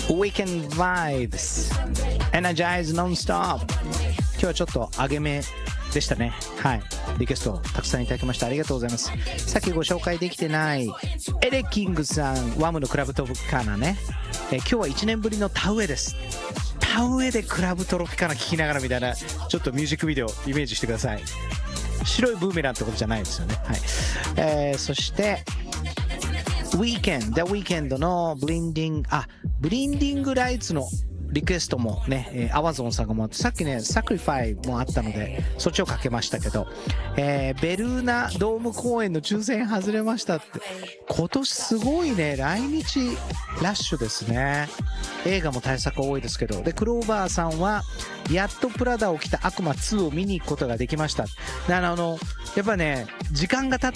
Weekend Vibes Energize Non-Stop。 今日はちょっと上げ目でしたね。はい、リクエストたくさんいただきました。ありがとうございます。さっきご紹介できてないエレキングさん、ワムのクラブトロピカナね。今日は1年ぶりの田植えです。田植えでクラブトロピカナ聴きながらみたいな、ちょっとミュージックビデオイメージしてください。白いブーメランってことじゃないですよね。はい、そしてThe Weekend のブリンディングライツのリクエストもね、アワゾンさんがもあって、さっきねサクリファイもあったのでそっちをかけましたけど、ベルーナドーム公演の抽選外れましたって。今年すごいね、来日ラッシュですね。映画も対策多いですけど。でクローバーさんはやっとプラダを着た悪魔2を見に行くことができました。やっぱね、時間が経